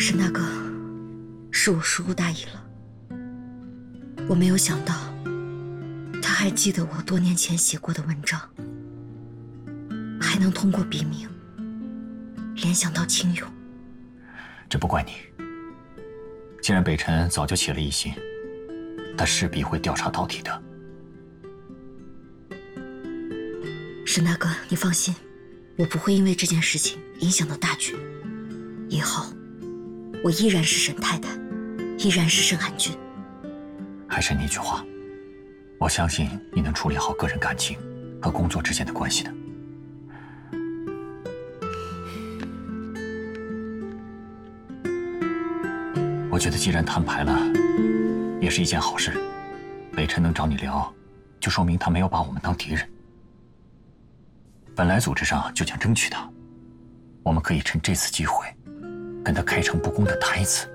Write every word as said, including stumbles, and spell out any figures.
沈大哥，是我疏忽大意了。我没有想到，他还记得我多年前写过的文章，还能通过笔名联想到青勇。 这不怪你。既然北辰早就起了疑心，他势必会调查到底的。 沈大哥，你放心，我不会因为这件事情影响到大局。以后，我依然是沈太太，依然是沈寒君。 还是那句话，我相信你能处理好个人感情和工作之间的关系的。我觉得既然摊牌了，也是一件好事。北辰能找你聊，就说明他没有把我们当敌人。本来组织上就想争取他，我们可以趁这次机会，跟他开诚布公地谈一次。